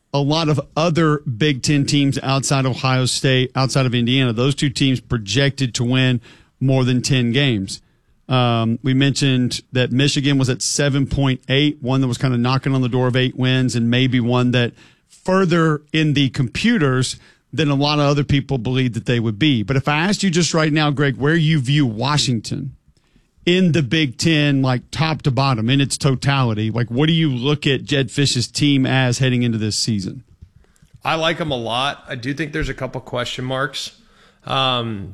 a lot of other Big Ten teams outside of Ohio State, outside of Indiana, those two teams projected to win more than 10 games. We mentioned that Michigan was at 7.8, one that was kind of knocking on the door of 8 wins, and maybe one that further in the computers than a lot of other people believed that they would be. But if I asked you just right now, Greg, where you view Washington in the Big Ten, like top to bottom, in its totality, like what do you look at Jedd Fisch's team as heading into this season? I like them a lot. I do think there's a couple question marks. One,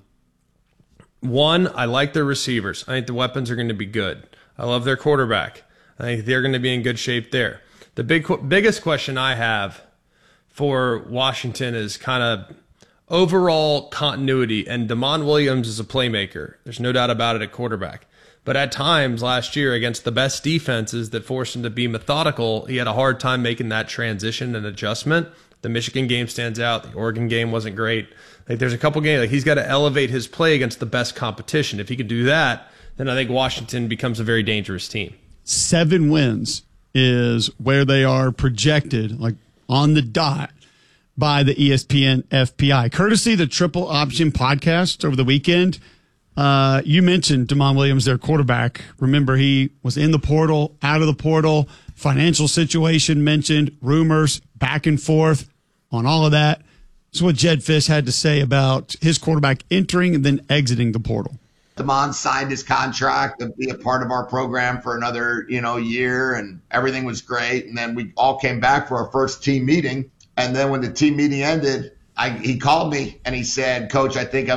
I like their receivers. I think the weapons are going to be good. I love their quarterback. I think they're going to be in good shape there. The biggest question I have for Washington is kind of overall continuity, and Damon Williams is a playmaker. There's no doubt about it at quarterback. But at times last year against the best defenses that forced him to be methodical, he had a hard time making that transition and adjustment. The Michigan game stands out. The Oregon game wasn't great. Like there's a couple games, like he's got to elevate his play against the best competition. If he could do that, then I think Washington becomes a very dangerous team. 7 wins is where they are projected, like on the dot, by the ESPN FPI. Courtesy the Triple Option podcast over the weekend, you mentioned Damon Williams, their quarterback. Remember, he was in the portal, out of the portal, financial situation mentioned, rumors, back and forth on all of that. That's what Jedd Fisch had to say about his quarterback entering and then exiting the portal. Damon signed his contract to be a part of our program for another, year, and everything was great. And then we all came back for our first team meeting. And then when the team meeting ended, he called me and he said, "Coach, I think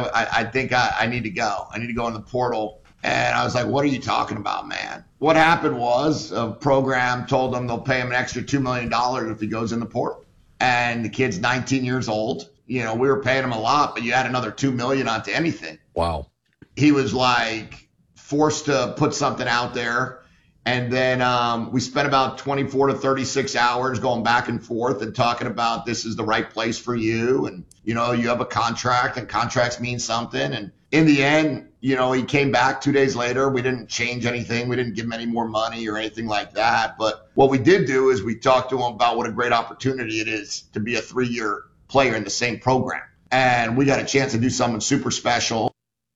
I need to go. I need to go in the portal." And I was like, "What are you talking about, man?" What happened was a program told him they'll pay him an extra $2 million if he goes in the portal. And the kid's 19 years old. We were paying him a lot, but you add another $2 million onto anything. Wow. He was like forced to put something out there. And then we spent about 24 to 36 hours going back and forth and talking about this is the right place for you. And, you have a contract and contracts mean something. And in the end, he came back 2 days later. We didn't change anything. We didn't give him any more money or anything like that. But what we did do is we talked to him about what a great opportunity it is to be a 3-year player in the same program. And we got a chance to do something super special.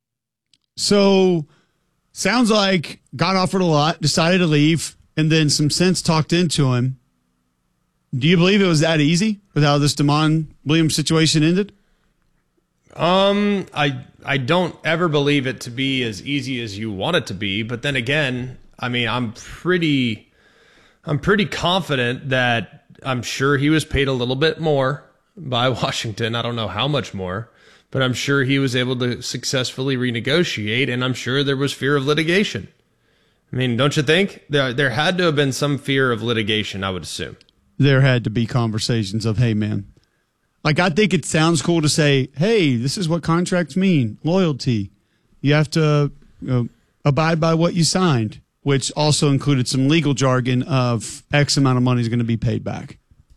So sounds like got offered a lot, decided to leave, and then some sense talked into him. Do you believe it was that easy with how this Damon Williams situation ended? I don't ever believe it to be as easy as you want it to be, but then again, I mean, I'm pretty confident that I'm sure he was paid a little bit more by Washington. I don't know how much more, but I'm sure he was able to successfully renegotiate, and I'm sure there was fear of litigation. I mean, don't you think? There had to have been some fear of litigation, I would assume. There had to be conversations of, hey, man. Like, I think it sounds cool to say, hey, this is what contracts mean, loyalty. You have to abide by what you signed, which also included some legal jargon of X amount of money is going to be paid back.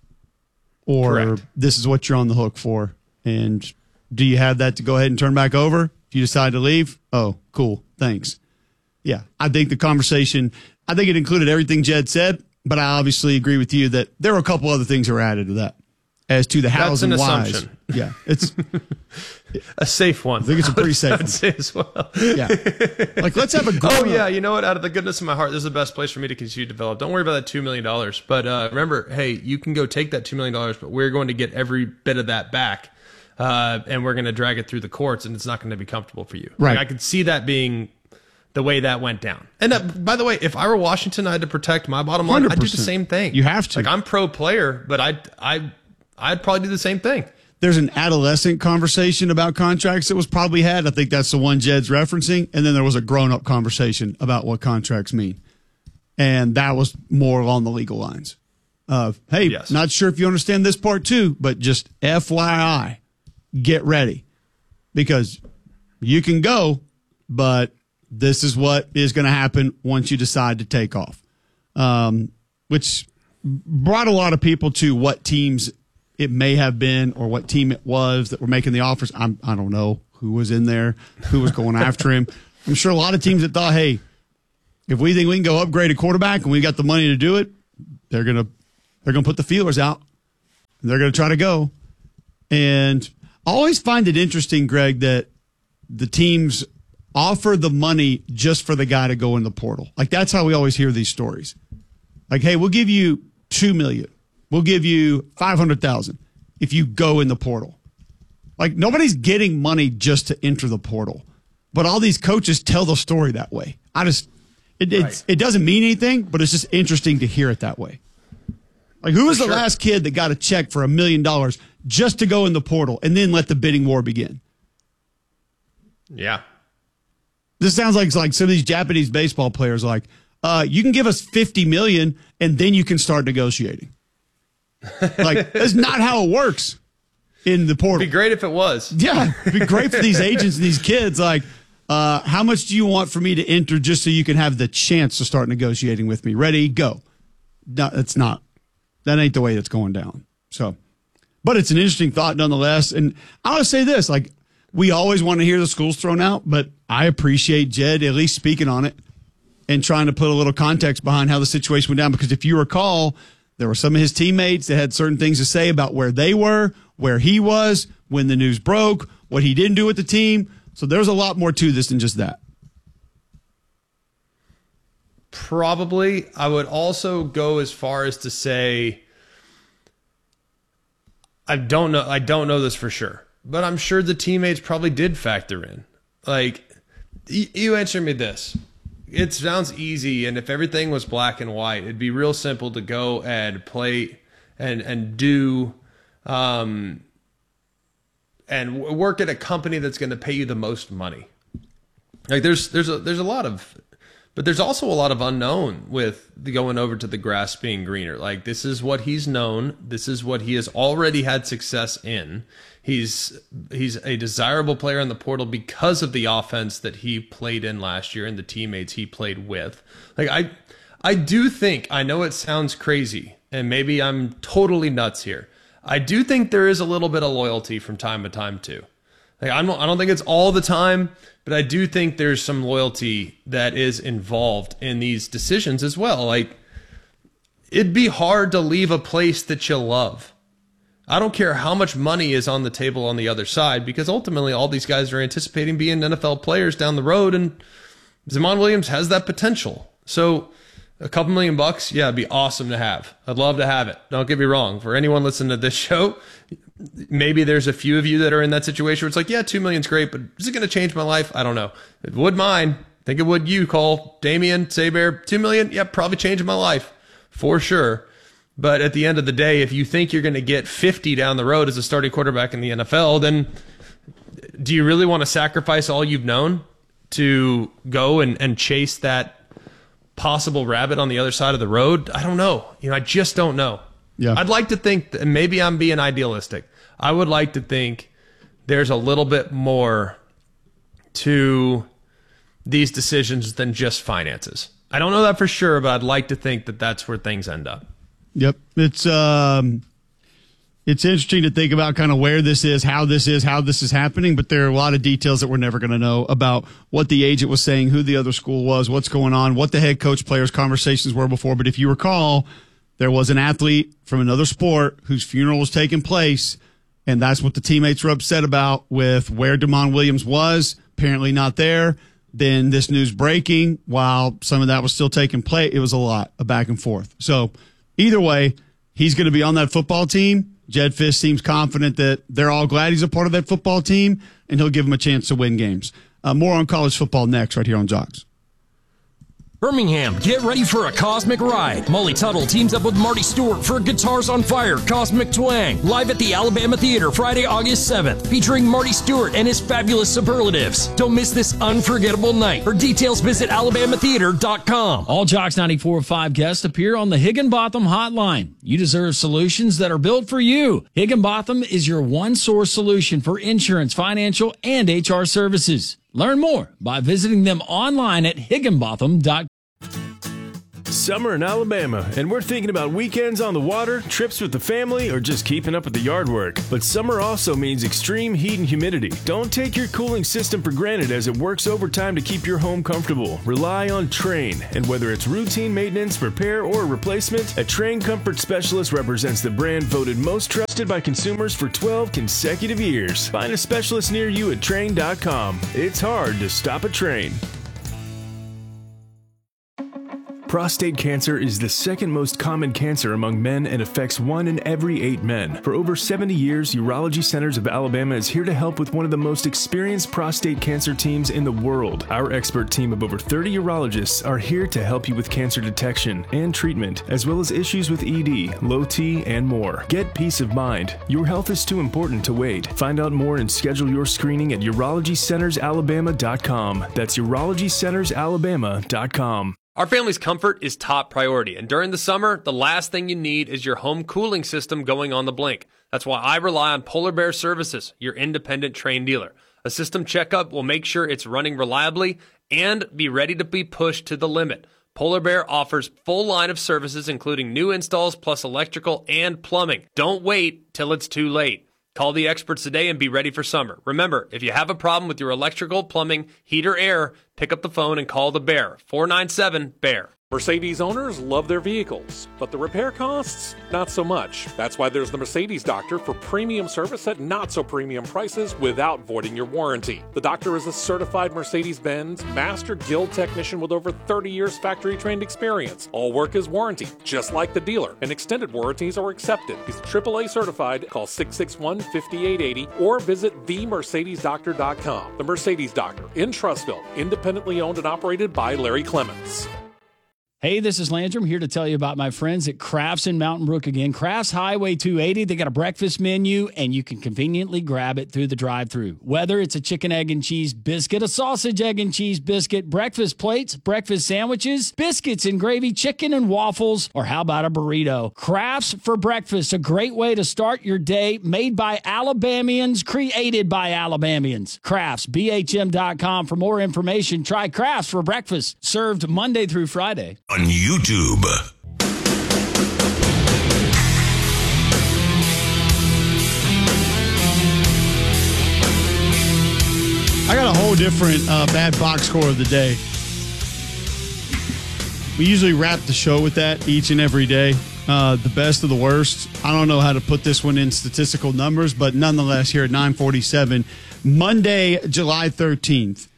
Or correct. This is what you're on the hook for. And do you have that to go ahead and turn back over if you decide to leave? Oh, cool. Thanks. Yeah, I think the conversation, I think it included everything Jedd said, but I obviously agree with you that there were a couple other things that were added to that as to the hows and whys. Assumption. Yeah, it's a safe one. I think it's a pretty safe one. I'd say as well. Yeah. Like, let's have a Oh, yeah, you know what? Out of the goodness of my heart, this is the best place for me to continue to develop. Don't worry about that $2 million. But remember, hey, you can go take that $2 million, but we're going to get every bit of that back. And we're going to drag it through the courts, and it's not going to be comfortable for you. Right. Like, I could see that being the way that went down. And by the way, if I were Washington, I had to protect my bottom line. 100%. I'd do the same thing. You have to. Like, I'm pro player, but I'd probably do the same thing. There's an adolescent conversation about contracts that was probably had. I think that's the one Jedd's referencing. And then there was a grown-up conversation about what contracts mean. And that was more along the legal lines of, hey, yes, not sure if you understand this part too, but just FYI, get ready. Because you can go, but this is what is going to happen once you decide to take off. Which brought a lot of people to what teams it may have been or what team it was that were making the offers. I don't know who was in there, who was going after him. I'm sure a lot of teams that thought, hey, if we think we can go upgrade a quarterback and we got the money to do it, they're gonna put the feelers out. They're going to try to go. And I always find it interesting, Greg, that the teams offer the money just for the guy to go in the portal. Like, that's how we always hear these stories. Like, hey, we'll give you $2 million. We'll give you $500,000 if you go in the portal. Like, nobody's getting money just to enter the portal. But all these coaches tell the story that way. It doesn't mean anything, but it's just interesting to hear it that way. Like, who was the last kid that got a check for $1 million just to go in the portal and then let the bidding war begin? Yeah. This sounds like some of these Japanese baseball players like, you can give us $50 million and then you can start negotiating. Like, that's not how it works in the portal. It'd be great if it was. Yeah, it'd be great for these agents and these kids. Like, how much do you want for me to enter just so you can have the chance to start negotiating with me? Ready, go. No, it's not. That ain't the way it's going down. So, but it's an interesting thought nonetheless. And I want to say this, like, we always want to hear the schools thrown out, but I appreciate Jed at least speaking on it and trying to put a little context behind how the situation went down. Because if you recall, there were some of his teammates that had certain things to say about where they were, where he was, when the news broke, what he didn't do with the team. So there's a lot more to this than just that. Probably. I would also go as far as to say, I don't know this for sure, but I'm sure the teammates probably did factor in. Like, you answer me this. It sounds easy, and if everything was black and white, it'd be real simple to go and play and do and work at a company that's going to pay you the most money. Like, there's a lot of, but there's also a lot of unknown with the going over to the grass being greener. Like, this is what he's known. This is what he has already had success in. He's a desirable player in the portal because of the offense that he played in last year and the teammates he played with. Like, I do think, I know it sounds crazy and maybe I'm totally nuts here. I do think there is a little bit of loyalty from time to time too. Like, I don't think it's all the time, but I do think there's some loyalty that is involved in these decisions as well. Like, it'd be hard to leave a place that you love. I don't care how much money is on the table on the other side, because ultimately all these guys are anticipating being NFL players down the road, and Zamon Williams has that potential. So a couple $1 million, yeah, it'd be awesome to have. I'd love to have it. Don't get me wrong. For anyone listening to this show, maybe there's a few of you that are in that situation where it's like, yeah, $2 million's great, but is it going to change my life? I don't know. It would mine. I think it would you, Cole, Damian, Saber. $2 million, yeah, probably changing my life for sure. But at the end of the day, if you think you're going to get 50 down the road as a starting quarterback in the NFL, then do you really want to sacrifice all you've known to go and chase that possible rabbit on the other side of the road? I don't know. I just don't know. Yeah. I'd like to think that maybe I'm being idealistic. I would like to think there's a little bit more to these decisions than just finances. I don't know that for sure, but I'd like to think that that's where things end up. Yep. It's interesting to think about kind of where this is, how this is happening, but there are a lot of details that we're never going to know about what the agent was saying, who the other school was, what's going on, what the head coach players' conversations were before. But if you recall, there was an athlete from another sport whose funeral was taking place, and that's what the teammates were upset about with where Damon Williams was, apparently not there. Then this news breaking, while some of that was still taking place, it was a lot of back and forth. So either way, he's going to be on that football team. Jedd Fisch seems confident that they're all glad he's a part of that football team, and he'll give them a chance to win games. More on college football next, right here on Jocks. Birmingham, get ready for a cosmic ride. Molly Tuttle teams up with Marty Stewart for Guitars on Fire Cosmic Twang, live at the Alabama Theater Friday, August 7th, featuring Marty Stewart and his fabulous superlatives. Don't miss this unforgettable night. For details, visit alabamatheater.com. All Jocks 94.5 guests appear on the Higginbotham Hotline. You deserve solutions that are built for you. Higginbotham is your one-source solution for insurance, financial, and HR services. Learn more by visiting them online at higginbotham.com. summer in Alabama, and we're thinking about weekends on the water, trips with the family, or just keeping up with the yard work. But summer also means extreme heat and humidity. Don't take your cooling system for granted as it works overtime to keep your home comfortable. Rely on Trane, and whether it's routine maintenance, repair, or replacement, a Trane Comfort Specialist represents the brand voted most trusted by consumers for 12 consecutive years. Find a specialist near you at Trane.com. It's hard to stop a Trane. Prostate cancer is the second most common cancer among men and affects 1 in every 8 men. For over 70 years, Urology Centers of Alabama is here to help with one of the most experienced prostate cancer teams in the world. Our expert team of over 30 urologists are here to help you with cancer detection and treatment, as well as issues with ED, low T, and more. Get peace of mind. Your health is too important to wait. Find out more and schedule your screening at UrologyCentersAlabama.com. That's UrologyCentersAlabama.com. Our family's comfort is top priority, and during the summer, the last thing you need is your home cooling system going on the blink. That's why I rely on Polar Bear Services, your independent Trane dealer. A system checkup will make sure it's running reliably and be ready to be pushed to the limit. Polar Bear offers full line of services, including new installs plus electrical and plumbing. Don't wait till it's too late. Call the experts today and be ready for summer. Remember, if you have a problem with your electrical, plumbing, heat, or air, pick up the phone and call the Bear, 497-BEAR. Mercedes owners love their vehicles, but the repair costs, not so much. That's why there's the Mercedes Doctor for premium service at not so premium prices without voiding your warranty. The doctor is a certified Mercedes-Benz Master Guild technician with over 30 years factory trained experience. All work is warranty, just like the dealer, and extended warranties are accepted. He's AAA certified. Call 661-5880 or visit themercedesdoctor.com. The Mercedes Doctor in Trussville, independently owned and operated by Larry Clements. Hey, this is Landrum here to tell you about my friends at Crafts in Mountain Brook again. Crafts Highway 280, they got a breakfast menu, and you can conveniently grab it through the drive-thru. Whether it's a chicken, egg, and cheese biscuit, a sausage, egg, and cheese biscuit, breakfast plates, breakfast sandwiches, biscuits and gravy, chicken and waffles, or how about a burrito? Crafts for breakfast, a great way to start your day, made by Alabamians, created by Alabamians. Crafts, BHM.com for more information. Try Crafts for breakfast, served Monday through Friday. On YouTube. I got a whole different bad box score of the day. We usually wrap the show with that each and every day. The best of the worst. I don't know how to put this one in statistical numbers, but nonetheless, here at 9:47, Monday, July 13th.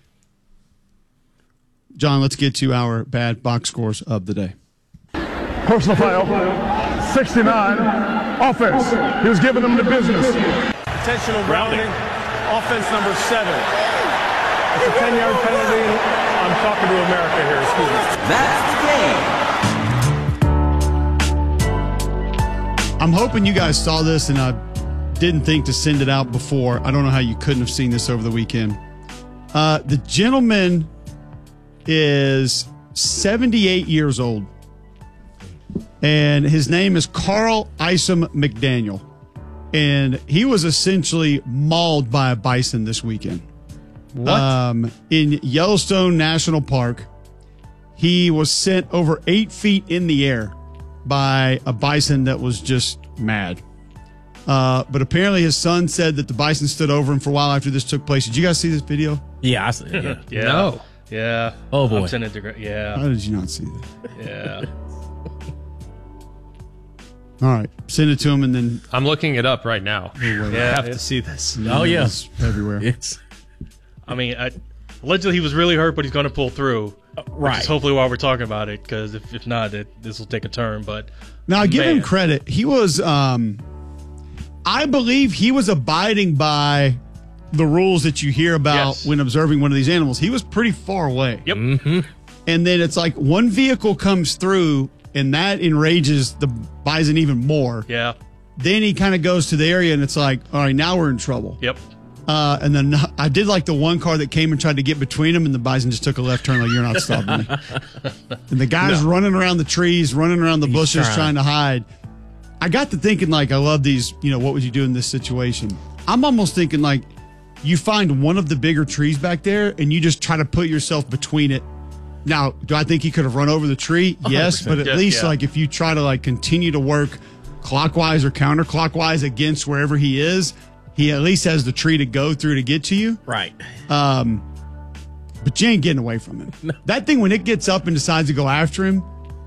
John, let's get to our bad box scores of the day. Personal foul, 69, offense. He was giving them the business. Intentional grounding, offense number 7. It's a 10-yard penalty. I'm talking to America here, excuse me. That's the game. I'm hoping you guys saw this, and I didn't think to send it out before. I don't know how you couldn't have seen this over the weekend. The gentleman is 78 years old, and his name is Carl Isom McDaniel, and he was essentially mauled by a bison this weekend. What? In Yellowstone National Park, he was sent over 8 feet in the air by a bison that was just mad. But apparently his son said that the bison stood over him for a while after this took place. Did you guys see this video? Yeah, I see it. Yeah. No. Yeah. Oh, boy. I'm sending it to yeah. How did you not see that? Yeah. All right. Send it to him, and then I'm looking it up right now. Yeah, I have to see this. Oh, yeah. It's everywhere. It's I mean, allegedly he was really hurt, but he's going to pull through. right. Which is hopefully why we're talking about it, because if not, this will take a turn. But Now, I give him credit. He was, I believe he was abiding by the rules that you hear about when observing one of these animals. He was pretty far away. Yep. Mm-hmm. And then it's like one vehicle comes through, and that enrages the bison even more. Yeah. Then he kind of goes to the area, and it's like, all right, now we're in trouble. Yep. And then I did like the one car that came and tried to get between them, and the bison just took a left turn like, you're not stopping me. And the guy's running around the trees, running around the bushes, trying to hide. I got to thinking, like, I love these, what would you do in this situation? I'm almost thinking, like, you find one of the bigger trees back there, and you just try to put yourself between it. Now, do I think he could have run over the tree? Yes, but at least like if you try to like continue to work clockwise or counterclockwise against wherever he is, he at least has the tree to go through to get to you. Right. But you ain't getting away from him. No. That thing, when it gets up and decides to go after him,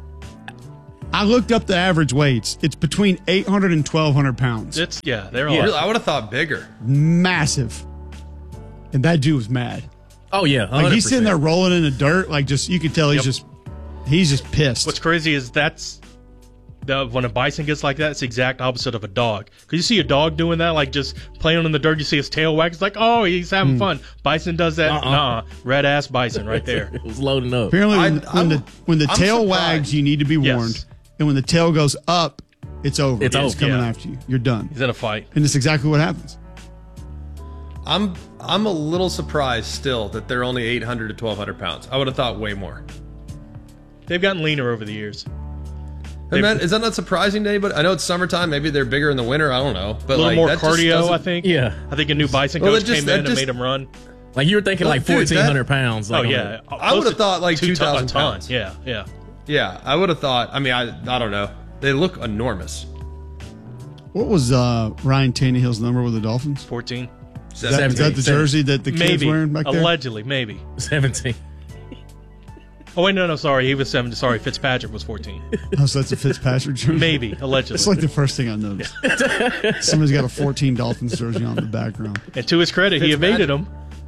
I looked up the average weights. It's between 800 and 1,200 pounds. They're all. Really, I would have thought bigger. Massive. And that dude was mad. Oh yeah, 100%. Like he's sitting there rolling in the dirt, like just you could tell he's just pissed. What's crazy is when a bison gets like that, it's the exact opposite of a dog. Because you see a dog doing that, like just playing in the dirt, you see his tail wag. It's like, oh, he's having fun. Bison does that. Nah, red ass bison right there. It was loading up. Apparently, when the tail wags, you need to be warned. Yes. And when the tail goes up, it's over. It's over. Coming after you. You're done. He's in a fight. And it's exactly what happens. I'm a little surprised still that they're only 800 to 1,200 pounds. I would have thought way more. They've gotten leaner over the years. And is that not surprising to anybody? I know it's summertime. Maybe they're bigger in the winter. I don't know. But a little more cardio, I think. Yeah. I think a new bison coach came in and made him run. Like you were thinking like 1,400 pounds. Like I would have thought like 2,000 pounds. Yeah. Yeah, I would have thought. I mean, I don't know. They look enormous. What was Ryan Tannehill's number with the Dolphins? 14. Is that the jersey that the kids wearing back there? Allegedly, maybe. 17. Oh, wait, no, sorry. He was 7. Sorry, Fitzpatrick was 14. Oh, so that's a Fitzpatrick jersey? Maybe, allegedly. It's like the first thing I noticed. Somebody's got a 14 Dolphins jersey on the background. And to his credit, he evaded him.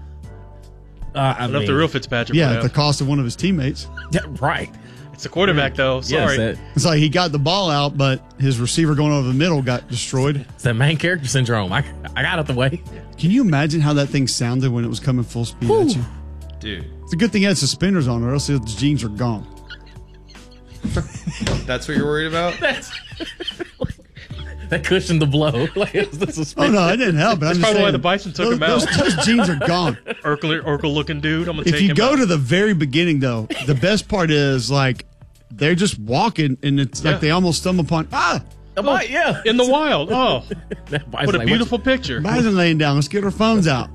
I don't know if the real Fitzpatrick at the cost of one of his teammates. Yeah, right. It's the quarterback, though. Sorry. Yes, it's like he got the ball out, but his receiver going over the middle got destroyed. It's that main character syndrome. I got out the way. Can you imagine how that thing sounded when it was coming full speed at you? Dude. It's a good thing it had suspenders on, or else his jeans are gone. That's what you're worried about? That cushioned the blow. Oh, no, it didn't help. That's probably why the Bison took him out. Those jeans are gone. Urkel-looking dude. I'm going to take him out. If you go to the very beginning, though, the best part is, like, they're just walking, and it's like they almost stumble upon, in the wild. Oh, what a beautiful picture. Bison laying down. Let's get our phones out.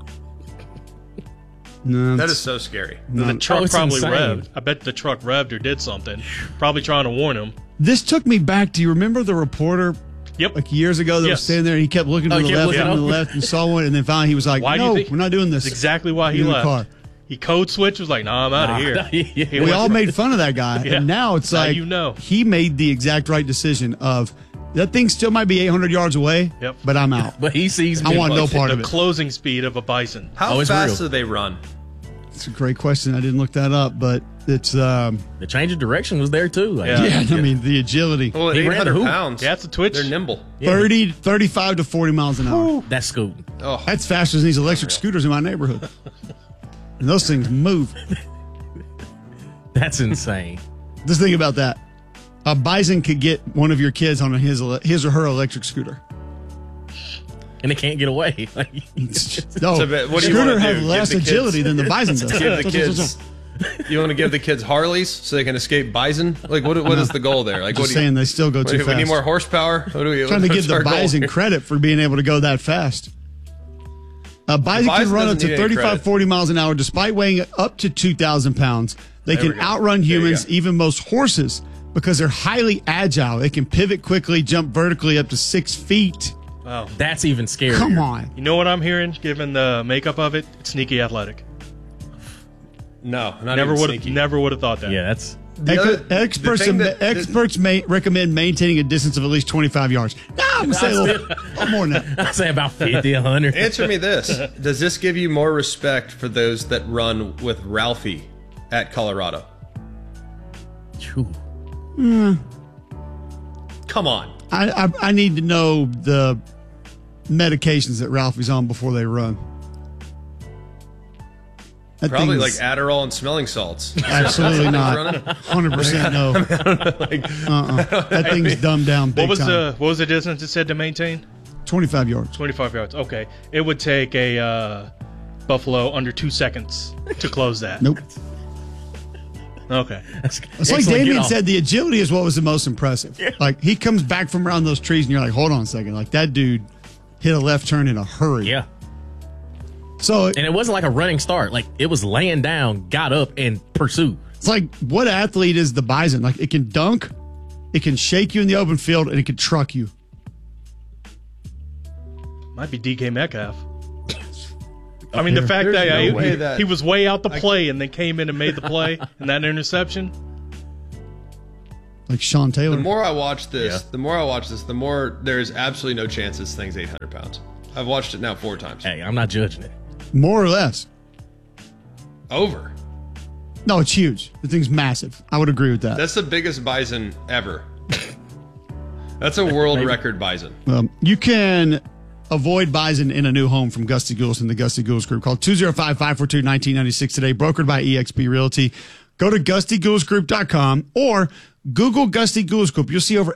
No, that is so scary. The truck probably revved. I bet the truck revved or did something. Probably trying to warn him. This took me back. Do you remember the reporter? Yep. Like years ago, that was standing there, and he kept looking to the left and to the left, and saw one, and then finally he was like, "No, we're not doing this." That's exactly why he left. Car. He code switched. Was like, "Nah, I'm out of here." We all made fun of that guy, and now it's like he made the exact right decision of. That thing still might be 800 yards away, but I'm out. But he sees me. I want no part of it. The closing speed of a bison. How fast do they run? It's a great question. I didn't look that up, but it's the change of direction was there too. Like, I mean the agility. Well, 800 pounds. Yeah, that's a twitch. They're nimble. 35 to 40 miles an hour. That's scooting. Oh, that's faster than these electric scooters in my neighborhood. And those things move. That's insane. Just think about that. A bison could get one of your kids on his or her electric scooter. And they can't get away. No, what do you scooter have less agility than the bison does. Give the kids, you want to give the kids Harleys so they can escape bison? Like, what is the goal there? Like, just saying they still go too fast. We need more horsepower. Trying to give the bison credit for being able to go that fast. Bison can run up to 35, 40 miles an hour despite weighing up to 2,000 pounds. They can outrun humans, even most horses, because they're highly agile. They can pivot quickly, jump vertically up to 6 feet. Wow. That's even scarier. Come on. You know what I'm hearing, given the makeup of it? It's sneaky athletic. No, never would have thought that. Yeah, that's... Experts may recommend maintaining a distance of at least 25 yards. No, I'm going to say a little more than that. I'd say about 50, 100. Answer me this. Does this give you more respect for those that run with Ralphie at Colorado? Come on. I need to know the medications that Ralphie's on before they run. Probably like Adderall and smelling salts. Absolutely not. 100% no. That thing's dumbed down big time. What was the distance it said to maintain? 25 yards. 25 yards. Okay. It would take a buffalo under 2 seconds to close that. Nope. Okay. It's like Damien said, the agility is what was the most impressive. Yeah. Like, he comes back from around those trees, and you're like, hold on a second. Like, that dude hit a left turn in a hurry. Yeah. So, and it wasn't like a running start. Like, it was laying down, got up, and pursued. It's like, what athlete is the Bison? Like, it can dunk, it can shake you in the open field, and it can truck you. Might be DK Metcalf. I mean, the fact that he was way out the play and then came in and made the play and that interception. Like Sean Taylor. The more I watch this, the more there's absolutely no chance this thing's 800 pounds. I've watched it now 4 times. Hey, I'm not judging it. More or less. Over. No, it's huge. The thing's massive. I would agree with that. That's the biggest bison ever. That's a world record bison. You can avoid bison in a new home from Gusty Gouls and the Gusty Gouls Group. Call 205-542-1996 today. Brokered by eXp Realty. Go to GustyGoulsGroup.com or Google Gusty Gouls Group. You'll see over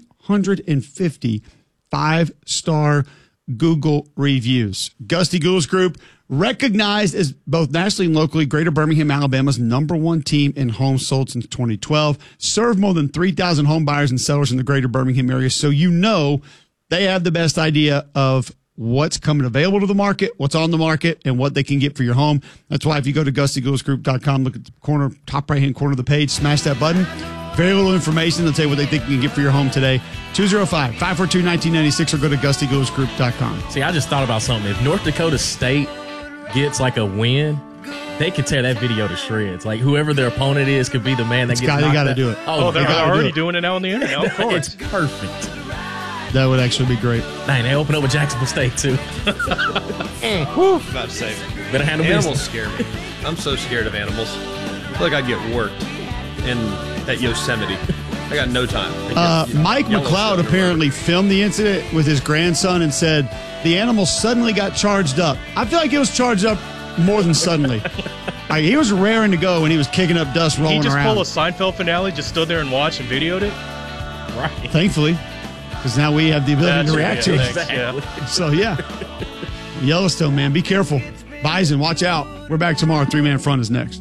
850 5-star Google reviews. Gusty Gouls Group, recognized as both nationally and locally Greater Birmingham, Alabama's #1 team in homes sold since 2012. Served more than 3,000 home buyers and sellers in the Greater Birmingham area. So you know they have the best idea of what's coming available to the market, what's on the market, and what they can get for your home. That's why if you go to GustyGoulsGroup.com, look at the top right-hand corner of the page, smash that button. Very little information. They'll tell you what they think you can get for your home today. 205-542-1996 or go to GustyGoulsGroup.com. See, I just thought about something. If North Dakota State gets like a win, they could tear that video to shreds. Like whoever their opponent is could be the man that gets knocked out. They got to do it. Oh, they're already doing it now on the internet. Of course. It's perfect. That would actually be great. Dang, they open up with Jacksonville State, too. About to say, better handle animals scare me. I'm so scared of animals. I feel like I'd get worked at Yosemite. I got no time. Mike McLeod apparently filmed the incident with his grandson and said the animal suddenly got charged up. I feel like it was charged up more than suddenly. Like, he was raring to go when he was kicking up dust, rolling around. He just pulled a Seinfeld finale, just stood there and watched and videoed it? Right. Thankfully. Because now we have the ability to react to it. Exactly. So, yeah. Yellowstone, man, be careful. Bison, watch out. We're back tomorrow. 3-Man Front is next.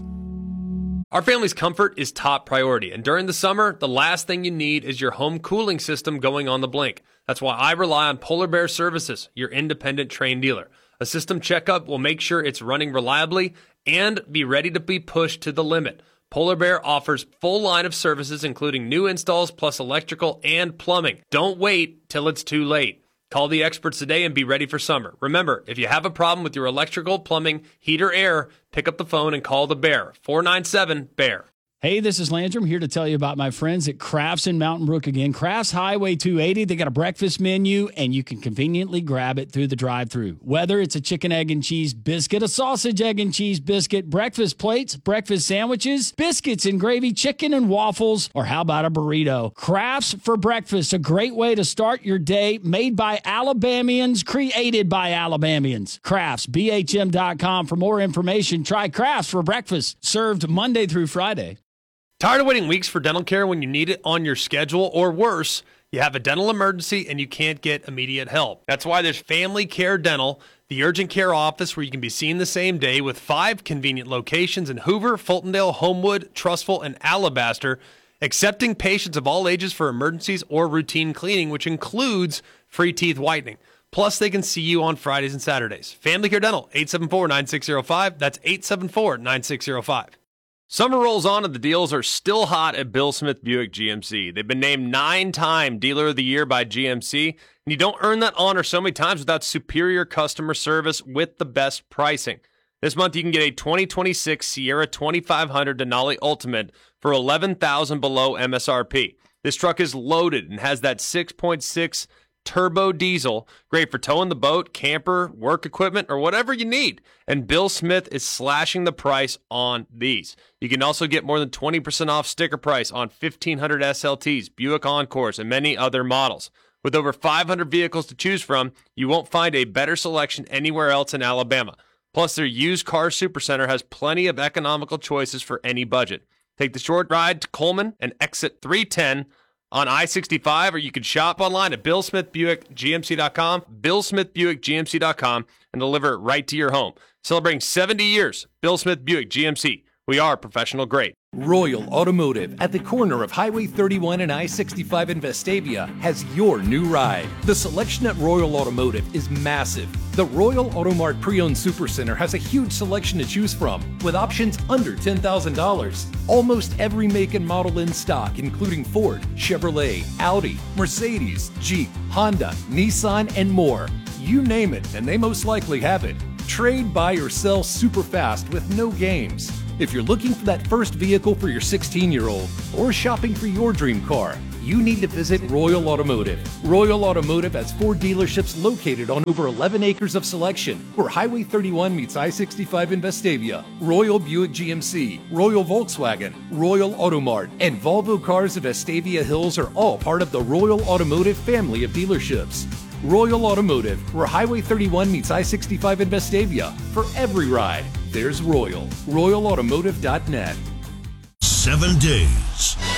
Our family's comfort is top priority, and during the summer, the last thing you need is your home cooling system going on the blink. That's why I rely on Polar Bear Services, your independent Trane dealer. A system checkup will make sure it's running reliably and be ready to be pushed to the limit. Polar Bear offers full line of services, including new installs plus electrical and plumbing. Don't wait till it's too late. Call the experts today and be ready for summer. Remember, if you have a problem with your electrical, plumbing, heat, or air, pick up the phone and call the Bear. 497-BEAR. Hey, this is Landrum here to tell you about my friends at Crafts in Mountain Brook again. Crafts Highway 280, they got a breakfast menu, and you can conveniently grab it through the drive-thru. Whether it's a chicken, egg, and cheese biscuit, a sausage, egg, and cheese biscuit, breakfast plates, breakfast sandwiches, biscuits and gravy, chicken and waffles, or how about a burrito? Crafts for breakfast, a great way to start your day, made by Alabamians, created by Alabamians. Crafts, BHM.com for more information. Try Crafts for breakfast, served Monday through Friday. Tired of waiting weeks for dental care when you need it on your schedule, or worse, you have a dental emergency and you can't get immediate help? That's why there's Family Care Dental, the urgent care office where you can be seen the same day, with 5 convenient locations in Hoover, Fultondale, Homewood, Trussville, and Alabaster, accepting patients of all ages for emergencies or routine cleaning, which includes free teeth whitening. Plus, they can see you on Fridays and Saturdays. Family Care Dental, 874-9605. That's 874-9605. Summer rolls on and the deals are still hot at Bill Smith Buick GMC. They've been named 9-time Dealer of the Year by GMC, and you don't earn that honor so many times without superior customer service with the best pricing. This month you can get a 2026 Sierra 2500 Denali Ultimate for $11,000 below MSRP. This truck is loaded and has that 6.6 turbo diesel, great for towing the boat, camper, work equipment, or whatever you need. And Bill Smith is slashing the price on these. You can also get more than 20% off sticker price on 1500 SLTs, Buick Encores, and many other models. With over 500 vehicles to choose from, you won't find a better selection anywhere else in Alabama. Plus, their used car supercenter has plenty of economical choices for any budget. Take the short ride to Coleman and exit 310 on I-65, or you can shop online at BillSmithBuickGMC.com, BillSmithBuickGMC.com, and deliver it right to your home. Celebrating 70 years, Bill Smith Buick GMC. We are professional grade. Royal Automotive at the corner of Highway 31 and I-65 in Vestavia has your new ride. The selection at Royal Automotive is massive. The Royal Automart Pre-Owned Supercenter has a huge selection to choose from, with options under $10,000. Almost every make and model in stock, including Ford, Chevrolet, Audi, Mercedes, Jeep, Honda, Nissan, and more. You name it, and they most likely have it. Trade, buy, or sell super fast with no games. If you're looking for that first vehicle for your 16-year-old or shopping for your dream car, you need to visit Royal Automotive. Royal Automotive has 4 dealerships located on over 11 acres of selection, where Highway 31 meets I-65 in Vestavia. Royal Buick GMC, Royal Volkswagen, Royal Automart, and Volvo Cars of Vestavia Hills are all part of the Royal Automotive family of dealerships. Royal Automotive, where Highway 31 meets I-65 in Vestavia. For every ride, there's Royal. RoyalAutomotive.net. 7 days.